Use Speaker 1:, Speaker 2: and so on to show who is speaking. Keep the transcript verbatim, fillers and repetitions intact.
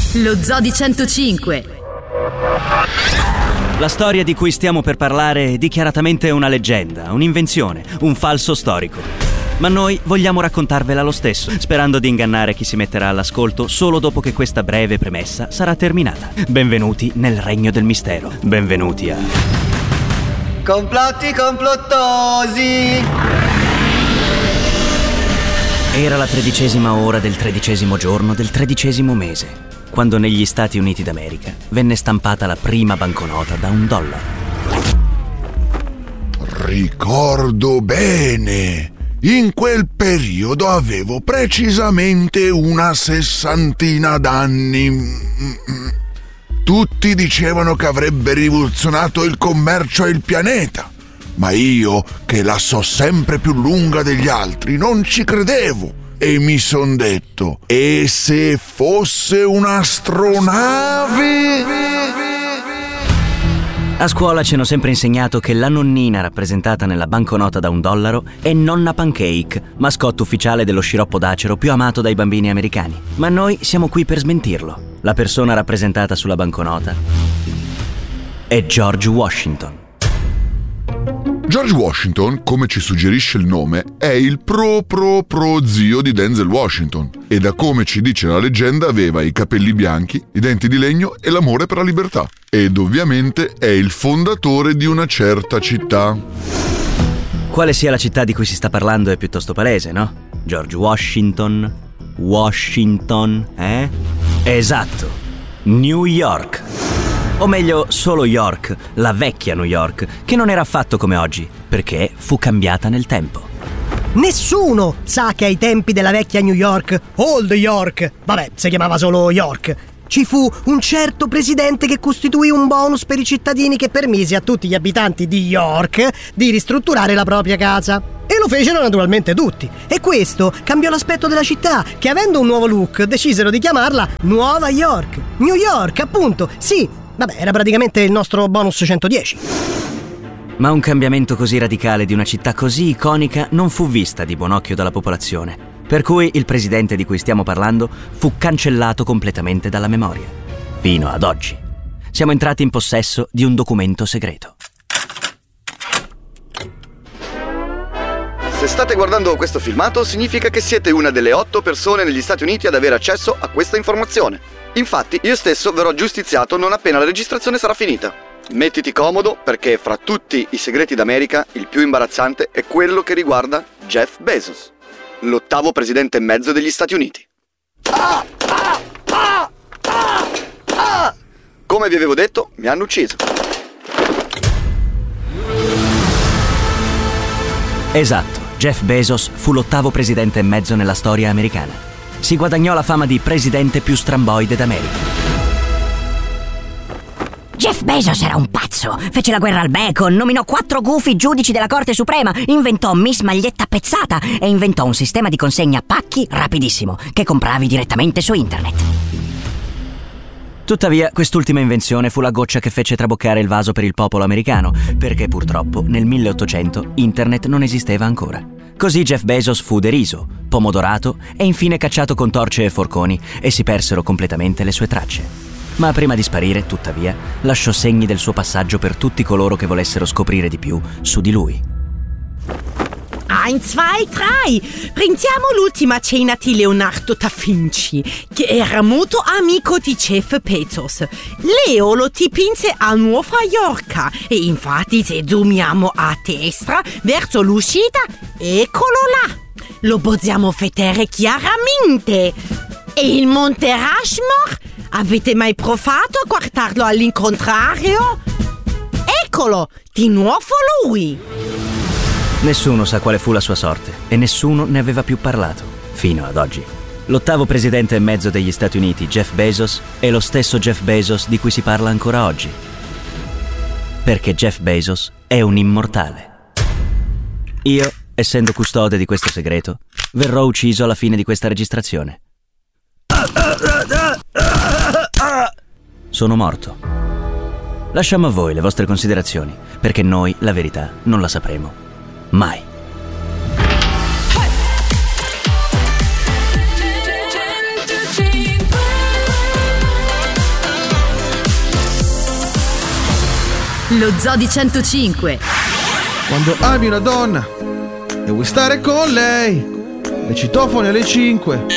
Speaker 1: Lo Zoo di centocinque.
Speaker 2: La storia di cui stiamo per parlare è dichiaratamente una leggenda, un'invenzione, un falso storico. Ma noi vogliamo raccontarvela lo stesso, sperando di ingannare chi si metterà all'ascolto solo dopo che questa breve premessa sarà terminata. Benvenuti nel regno del mistero. Benvenuti a...
Speaker 3: Complotti complottosi!
Speaker 2: Era la tredicesima ora del tredicesimo giorno del tredicesimo mese, quando negli Stati Uniti d'America venne stampata la prima banconota da un dollaro.
Speaker 4: Ricordo bene. In quel periodo avevo precisamente una sessantina d'anni. Tutti dicevano che avrebbe rivoluzionato il commercio e il pianeta, ma io, che la so sempre più lunga degli altri, non ci credevo e mi son detto: e se fosse un'astronave?
Speaker 2: A scuola ci hanno sempre insegnato che la nonnina rappresentata nella banconota da un dollaro è Nonna Pancake, mascotte ufficiale dello sciroppo d'acero più amato dai bambini americani. Ma noi siamo qui per smentirlo. La persona rappresentata sulla banconota è George Washington.
Speaker 4: George Washington, come ci suggerisce il nome, è il pro-pro-pro-zio di Denzel Washington e, da come ci dice la leggenda, aveva i capelli bianchi, i denti di legno e l'amore per la libertà. Ed ovviamente è il fondatore di una certa città.
Speaker 2: Quale sia la città di cui si sta parlando è piuttosto palese, no? George Washington, Washington, eh? Esatto, New York. O meglio, solo York, la vecchia New York, che non era affatto come oggi, perché fu cambiata nel tempo.
Speaker 5: Nessuno sa che ai tempi della vecchia New York, Old York, vabbè, si chiamava solo York, ci fu un certo presidente che costituì un bonus per i cittadini che permise a tutti gli abitanti di York di ristrutturare la propria casa. E lo fecero naturalmente tutti. E questo cambiò l'aspetto della città, che avendo un nuovo look decisero di chiamarla Nuova York. New York, appunto, sì. Vabbè, era praticamente il nostro bonus centodieci.
Speaker 2: Ma un cambiamento così radicale di una città così iconica non fu vista di buon occhio dalla popolazione, per cui il presidente di cui stiamo parlando fu cancellato completamente dalla memoria. Fino ad oggi. Siamo entrati in possesso di un documento segreto.
Speaker 3: Se state guardando questo filmato, significa che siete una delle otto persone negli Stati Uniti ad avere accesso a questa informazione. Infatti, io stesso verrò giustiziato non appena la registrazione sarà finita. Mettiti comodo, perché fra tutti i segreti d'America, il più imbarazzante è quello che riguarda Jeff Bezos, l'ottavo presidente e mezzo degli Stati Uniti. Ah, ah, ah, ah, ah. Come vi avevo detto, mi hanno ucciso.
Speaker 2: Esatto, Jeff Bezos fu l'ottavo presidente e mezzo nella storia americana. Si guadagnò la fama di presidente più stramboide d'America.
Speaker 6: Jeff Bezos era un pazzo, fece la guerra al bacon, nominò quattro gufi giudici della Corte Suprema, inventò Miss Maglietta Pezzata e inventò un sistema di consegna pacchi rapidissimo che compravi direttamente su internet.
Speaker 2: Tuttavia, quest'ultima invenzione fu la goccia che fece traboccare il vaso per il popolo americano, perché purtroppo nel milleottocento internet non esisteva ancora. Così Jeff Bezos fu deriso, pomodorato e infine cacciato con torce e forconi e si persero completamente le sue tracce. Ma prima di sparire, tuttavia, lasciò segni del suo passaggio per tutti coloro che volessero scoprire di più su di lui.
Speaker 7: Un, zwei, tre. Prendiamo l'ultima cena di Leonardo da Vinci, che era molto amico di Jeff Bezos. Leo lo dipinse a Nuova York e infatti se zoomiamo a destra verso l'uscita, eccolo là. Lo possiamo vedere chiaramente. E il Monte Rushmore? Avete mai provato a guardarlo all'incontrario? Eccolo, di nuovo lui.
Speaker 2: Nessuno sa quale fu la sua sorte e nessuno ne aveva più parlato, fino ad oggi. L'ottavo presidente e mezzo degli Stati Uniti, Jeff Bezos, è lo stesso Jeff Bezos di cui si parla ancora oggi. Perché Jeff Bezos è un immortale. Io, essendo custode di questo segreto, verrò ucciso alla fine di questa registrazione. Sono morto. Lasciamo a voi le vostre considerazioni, perché noi la verità non la sapremo mai.
Speaker 1: Lo Zoo di centocinque.
Speaker 8: Quando ami una donna e vuoi stare con lei, le citofoni alle cinque.